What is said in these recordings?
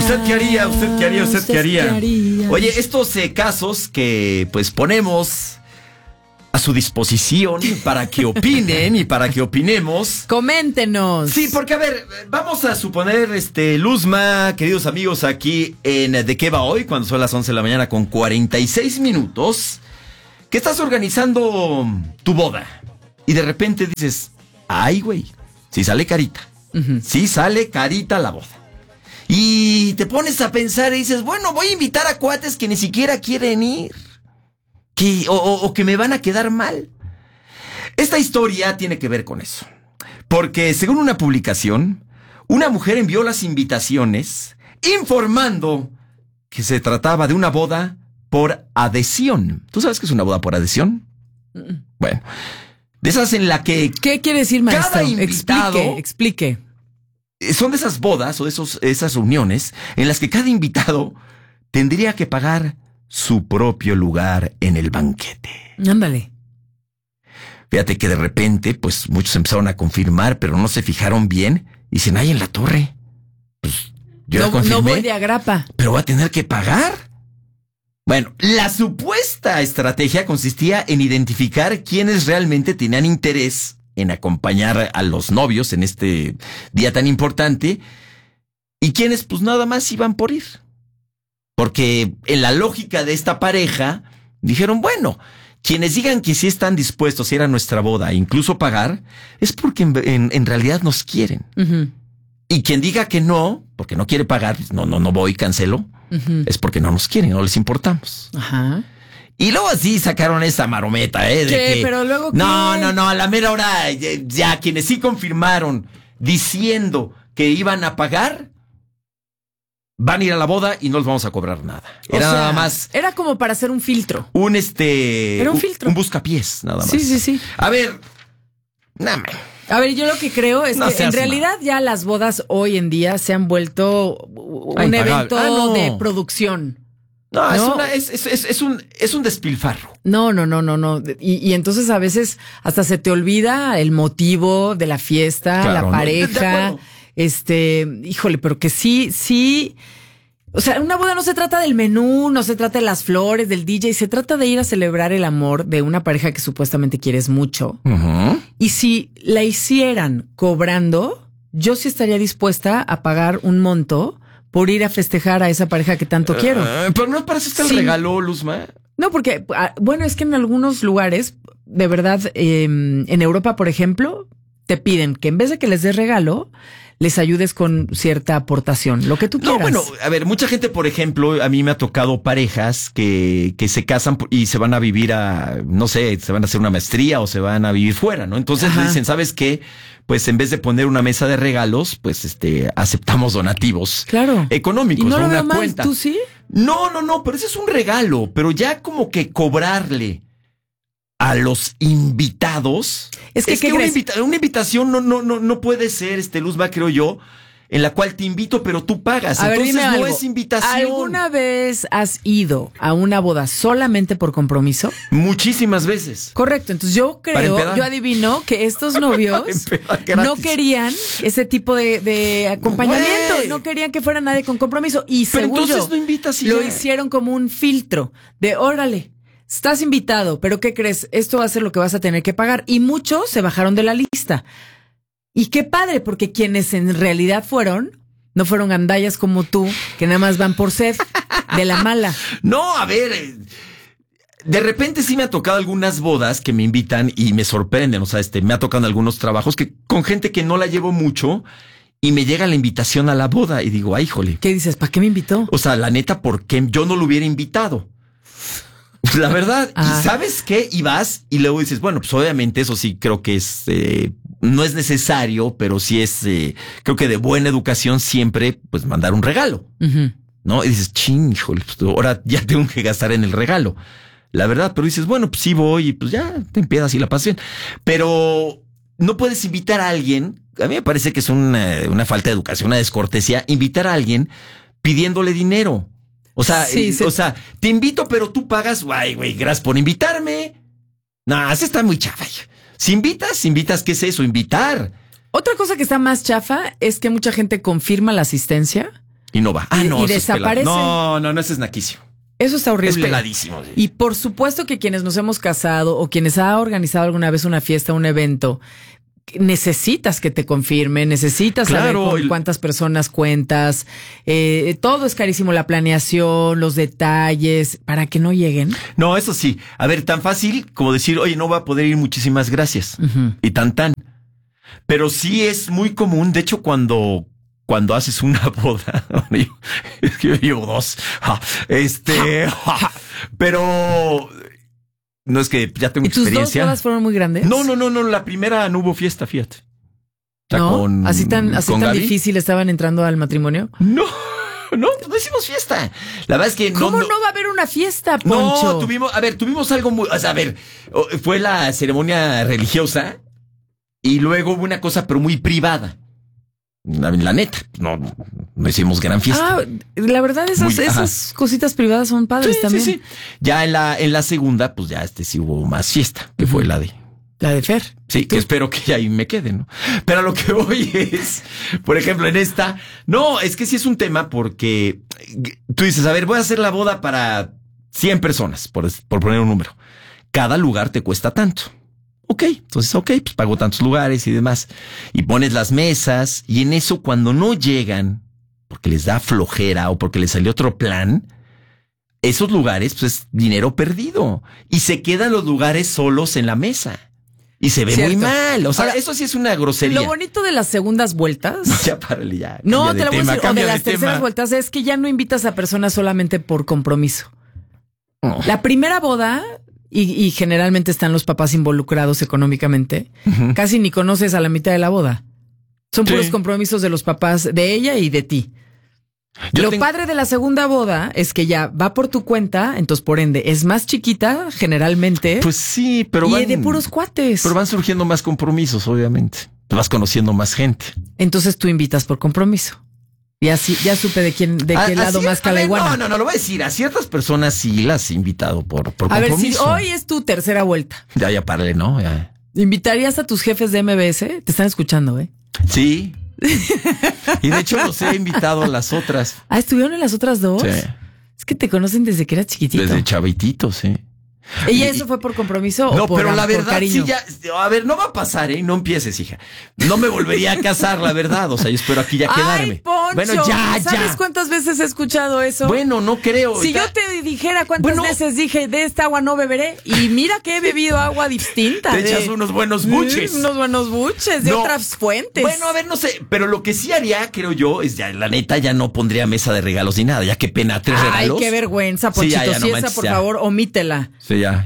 ¿Usted qué haría? ¿Usted qué haría? ¿Usted qué haría? Oye, estos casos que pues ponemos a su disposición para que opinen y para que opinemos. Coméntenos. Sí, porque a ver, vamos a suponer, Luzma, queridos amigos, aquí en ¿De qué va hoy? Cuando son las 11 de la mañana con 46 minutos, que estás organizando tu boda y de repente dices, ay, güey, sí sale carita. Sí sale carita la boda. Y te pones a pensar y dices, bueno, voy a invitar a cuates que ni siquiera quieren ir. O que me van a quedar mal. Esta historia tiene que ver con eso. Porque según una publicación, una mujer envió las invitaciones informando que se trataba de una boda por adhesión. ¿Tú sabes qué es una boda por adhesión? Bueno, de esas en la que... ¿Qué quiere decir, maestro? Cada invitado... Explique. Son de esas bodas o esas reuniones en las que cada invitado tendría que pagar su propio lugar en el banquete. Ándale. Fíjate que de repente, pues muchos empezaron a confirmar, pero no se fijaron bien. Y dicen, ay, en la torre. Pues yo ya confirmé. No voy de agrapa. Pero va a tener que pagar. Bueno, la supuesta estrategia consistía en identificar quiénes realmente tenían interés en acompañar a los novios en este día tan importante y quienes pues nada más iban por ir. Porque en la lógica de esta pareja dijeron, bueno, quienes digan que sí están dispuestos a ir a nuestra boda e incluso pagar, es porque en realidad nos quieren. Y quien diga que no, porque no quiere pagar, no voy, cancelo, es porque no nos quieren, no les importamos. Ajá. Y luego así sacaron esa marometa, de ¿Qué? que... Pero luego ¿qué? No, a la mera hora, ya quienes sí confirmaron diciendo que iban a pagar, van a ir a la boda y no les vamos a cobrar nada. Era nada más... Era como para hacer un filtro. Era un filtro. Un buscapiés, nada más. Sí. A ver, nada más. A ver, yo lo que creo es que en realidad ya las bodas hoy en día se han vuelto un evento de producción. No, es un despilfarro. No. Y entonces a veces hasta se te olvida el motivo de la fiesta, claro, la pareja. Híjole, pero que sí. O sea, una boda no se trata del menú, no se trata de las flores, del DJ, se trata de ir a celebrar el amor de una pareja que supuestamente quieres mucho. Y si la hicieran cobrando, yo sí estaría dispuesta a pagar un monto por ir a festejar a esa pareja que tanto quiero. Pero no para eso está el regalo, Luzma. No, porque, bueno, es que en algunos lugares, de verdad, en Europa, por ejemplo, te piden que en vez de que les des regalo, les ayudes con cierta aportación, lo que tú quieras. No, bueno, a ver, mucha gente, por ejemplo, a mí me ha tocado parejas que se casan y se van a vivir no sé, se van a hacer una maestría o se van a vivir fuera, ¿no? Entonces le dicen, ¿sabes qué? Pues en vez de poner una mesa de regalos, pues aceptamos donativos. Claro. Económicos, ¿y no lo veo una mal, cuenta? ¿Tú sí? No, pero ese es un regalo, pero ya como que cobrarle a los invitados. Es que una invitación no puede ser, Luzma, creo yo, en la cual te invito, pero tú pagas. Entonces no es invitación. ¿Alguna vez has ido a una boda solamente por compromiso? Muchísimas veces. Correcto. Entonces yo adivino que estos novios no querían ese tipo de acompañamiento. Wey. No querían que fuera nadie con compromiso. Y pero según entonces yo, no invitas y lo ya hicieron como un filtro de órale. Estás invitado, pero ¿qué crees? Esto va a ser lo que vas a tener que pagar. Y muchos se bajaron de la lista. Y qué padre, porque quienes en realidad no fueron gandallas como tú, que nada más van por sed de la mala. No, a ver, de repente sí me ha tocado algunas bodas que me invitan y me sorprenden. O sea, me ha tocado algunos trabajos que con gente que no la llevo mucho y me llega la invitación a la boda y digo, ay, híjole. ¿Qué dices? ¿Para qué me invitó? O sea, la neta, ¿por qué yo no lo hubiera invitado? La verdad, ¿y sabes qué? Y vas y luego dices, bueno, pues obviamente eso sí creo que no es necesario, pero sí es, creo que de buena educación siempre, pues mandar un regalo, ¿no? Y dices, ching, híjole, pues ahora ya tengo que gastar en el regalo. La verdad, pero dices, bueno, pues sí voy y pues ya te empiezas y la pasas bien. Pero no puedes invitar a alguien, a mí me parece que es una falta de educación, una descortesía, invitar a alguien pidiéndole dinero. O sea, te invito, pero tú pagas. Guay, güey, gracias por invitarme. No, eso está muy chafa. Si invitas, ¿qué es eso? Invitar. Otra cosa que está más chafa es que mucha gente confirma la asistencia Y no va. Ah, no, y eso desaparecen. No, ese es naquicio. Eso está horrible. Es peladísimo. Sí. Y por supuesto que quienes nos hemos casado o quienes ha organizado alguna vez una fiesta, un evento, necesitas que te confirmen, necesitas saber con cuántas personas cuentas. Todo es carísimo, la planeación, los detalles, para que no lleguen. No, eso sí. A ver, tan fácil como decir, oye, no va a poder ir, muchísimas gracias. Uh-huh. Y tan. Pero sí es muy común, de hecho, cuando haces una boda, es que yo llevo 2, pero no es que ya tengo experiencia. ¿Y tus 2 bodas fueron muy grandes? No, la primera no hubo fiesta, fíjate. ¿No? ¿Así tan difícil estaban entrando al matrimonio? No hicimos fiesta. La verdad es que ¿Cómo no va a haber una fiesta, Poncho? No, tuvimos algo muy, fue la ceremonia religiosa y luego hubo una cosa pero muy privada. La neta, no hicimos gran fiesta. La verdad, esas cositas privadas son padres también. Sí. Ya en la segunda, pues ya sí hubo más fiesta, que fue la de Fer. Sí, que espero que ahí me quede, ¿no? Pero a lo que voy es, por ejemplo, en esta, no, es que sí es un tema porque tú dices, a ver, voy a hacer la boda para 100 personas, por poner un número. Cada lugar te cuesta tanto. Entonces, pues pago tantos lugares y demás. Y pones las mesas y en eso cuando no llegan, porque les da flojera o porque les salió otro plan, esos lugares, pues es dinero perdido. Y se quedan los lugares solos en la mesa. Y se ve muy mal. O sea, ahora, eso sí es una grosería. Lo bonito de las segundas vueltas. No, ya párale, ya. No, te lo voy a decir. O de las terceras vueltas es que ya no invitas a personas solamente por compromiso. Oh. La primera boda. Y generalmente están los papás involucrados económicamente. Uh-huh. Casi ni conoces a la mitad de la boda. Son puros compromisos de los papás, de ella y de ti. Padre de la segunda boda es que ya va por tu cuenta, entonces por ende es más chiquita generalmente. Pues sí, pero y de puros cuates. Pero van surgiendo más compromisos, obviamente. Vas conociendo más gente. Entonces tú invitas por compromiso. Y así, ya supe de qué lado más calaiguana. No, lo voy a decir. A ciertas personas sí las he invitado por compromiso. A ver, si hoy es tu tercera vuelta. Ya párale, ¿no? Ya. ¿Invitarías a tus jefes de MBS? Te están escuchando, ¿eh? Sí. Y de hecho los he invitado a las otras. ¿Estuvieron en las otras 2? Sí. Es que te conocen desde que eras chiquitito. Desde chavitito, sí. ¿Y eso fue por compromiso o por pero la verdad, cariño? Sí, ya, a ver, no va a pasar, ¿eh? No empieces, hija. No me volvería a casar, la verdad. O sea, yo espero aquí ya quedarme. ¡Ay, Poncho! Bueno, ¿Sabes cuántas veces he escuchado eso? Bueno, no creo. Si yo te dijera cuántas veces dije, de esta agua no beberé, y mira que he bebido agua distinta. Te echas unos buenos buches. Unos buenos buches de otras fuentes. Bueno, a ver, no sé, pero lo que sí haría, creo yo, es ya, la neta, ya no pondría mesa de regalos ni nada. Ya qué pena, 3 regalos. Ay, qué vergüenza, Ponchito. Sí, si esa, por favor, omítela. Sí, ya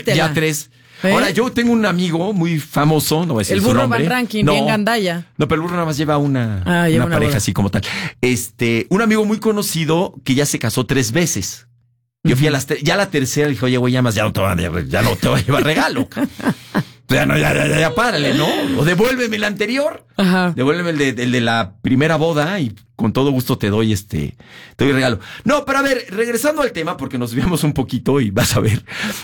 3. Ahora, yo tengo un amigo muy famoso, no voy a decir su nombre. El burro Van Ranking, bien gandalla. No, pero el burro nada más lleva una pareja boda. Así como tal. Un amigo muy conocido que ya se casó 3 veces. Yo fui ya la tercera, le dije, oye, güey, ya no te va a llevar regalo. Ya párale, ¿no? O devuélveme el anterior. Ajá. Devuélveme el de la primera boda y con todo gusto te doy regalo. No, pero a ver, regresando al tema, porque nos vimos un poquito y vas a ver.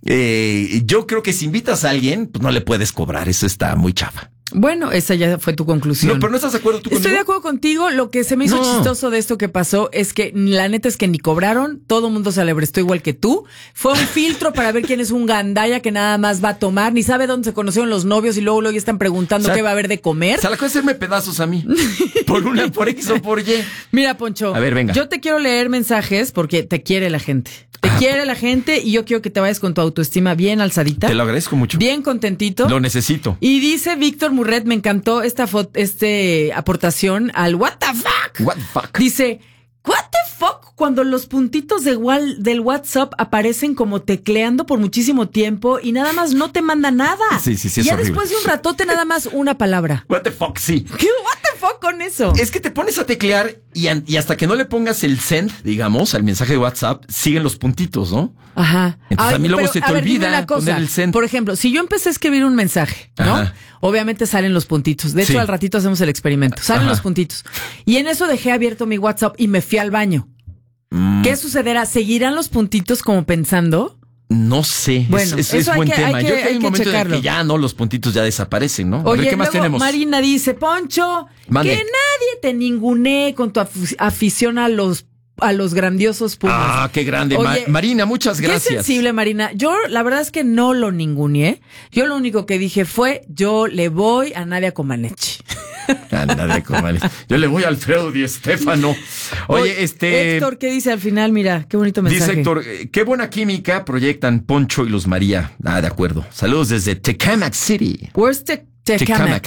Yo creo que si invitas a alguien, pues no le puedes cobrar. Eso está muy chafa. Bueno, esa ya fue tu conclusión. No, pero no estás de acuerdo tú conmigo. Estoy de acuerdo contigo. Lo que se me hizo chistoso de esto que pasó es que la neta es que ni cobraron. Todo el mundo se alebrestó igual que tú. Fue un filtro para ver quién es un gandaya que nada más va a tomar. Ni sabe dónde se conocieron los novios y luego ya están preguntando qué va a haber de comer. O sea, la cosa es hacerme pedazos a mí. por X o por Y. Mira, Poncho. A ver, venga. Yo te quiero leer mensajes porque te quiere la gente. Te quiere la gente y yo quiero que te vayas con tu autoestima bien alzadita. Te lo agradezco mucho. Bien contentito. Lo necesito. Y dice Víctor Murret, me encantó esta aportación al What the Fuck. What the fuck. Dice, What the fuck cuando los puntitos del WhatsApp aparecen como tecleando por muchísimo tiempo y nada más no te manda nada. Sí, ya es horrible. Después de un ratote nada más una palabra. What the fuck, sí. ¿Qué what the fuck con eso? Es que te pones a teclear y hasta que no le pongas el send, digamos, al mensaje de WhatsApp, siguen los puntitos, ¿no? Ajá. Entonces a mí luego se te olvida poner el send. Por ejemplo, si yo empecé a escribir un mensaje, ¿no? Ajá. Obviamente salen los puntitos. De hecho, al ratito hacemos el experimento. Salen los puntitos. Y en eso dejé abierto mi WhatsApp y me fui al baño. ¿Qué sucederá? ¿Seguirán los puntitos como pensando? No sé, bueno, es buen tema. Yo creo que hay un momento checarlo. en el que ya no, los puntitos ya desaparecen, ¿no? Oye, a ver, ¿qué más luego tenemos? Marina dice, Poncho, Mande. que nadie te ningunee con tu afición a los grandiosos Pumas. Ah, qué grande. Oye, Marina, muchas gracias. Qué sensible, Marina. Yo, la verdad es que no lo ninguneé. Yo lo único que dije fue, yo le voy a Nadia Comaneci. Ándale, comadre. Yo le voy a Alfredo Di Stéfano. Oye, Héctor, ¿qué dice al final? Mira, qué bonito mensaje. Dice Héctor, qué buena química proyectan Poncho y Luz María. Ah, de acuerdo. Saludos desde Tecamac City. Where's Tecamac?